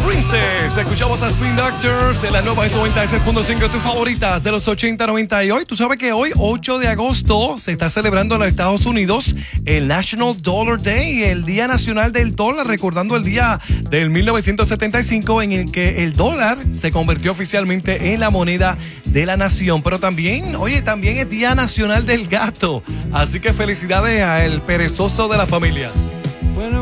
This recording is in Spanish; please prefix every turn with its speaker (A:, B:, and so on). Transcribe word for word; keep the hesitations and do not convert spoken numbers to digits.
A: Princess. Escuchamos a Spin Doctors en la nueva noventa y seis punto cinco, tus favoritas de los ochenta, noventa. Y hoy, tú sabes que hoy, ocho de agosto, se está celebrando en los Estados Unidos el National Dollar Day, el Día Nacional del Dólar, recordando el día del mil novecientos setenta y cinco en el que el dólar se convirtió oficialmente en la moneda de la nación. Pero también, oye, también es Día Nacional del Gato. Así que felicidades al perezoso de la familia.